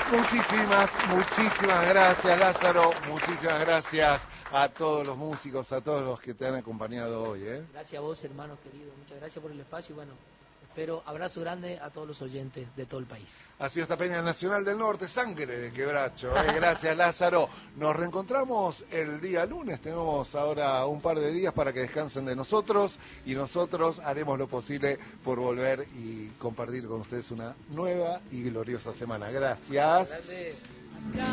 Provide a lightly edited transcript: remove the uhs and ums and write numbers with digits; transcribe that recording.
Muchísimas gracias, Lázaro. Muchísimas gracias a todos los músicos, a todos los que te han acompañado hoy. Gracias a vos, hermanos queridos. Muchas gracias por el espacio y bueno, espero abrazo grande a todos los oyentes de todo el país. Ha sido esta Peña Nacional del Norte, sangre de Quebracho. Gracias, Lázaro. Nos reencontramos el día lunes. Tenemos ahora un par de días para que descansen de nosotros y nosotros haremos lo posible por volver y compartir con ustedes una nueva y gloriosa semana. Gracias.